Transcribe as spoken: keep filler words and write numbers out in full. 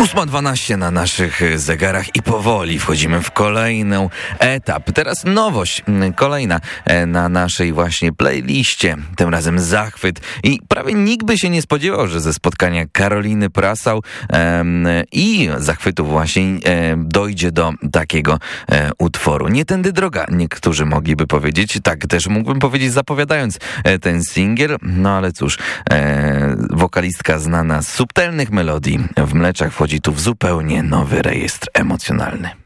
ósma dwanaście na naszych zegarach i powoli wchodzimy w kolejny etap. Teraz nowość, kolejna na naszej właśnie playliście, tym razem Zachwyt. I prawie nikt by się nie spodziewał, że ze spotkania Karoliny Prasał um, i Zachwytu właśnie um, dojdzie do takiego um, utworu. Nie tędy droga, niektórzy mogliby powiedzieć. Tak też mógłbym powiedzieć, zapowiadając um, ten singiel. No ale cóż, um, wokalistka znana z subtelnych melodii w Mleczach wchodzi tu w zupełnie nowy rejestr emocjonalny.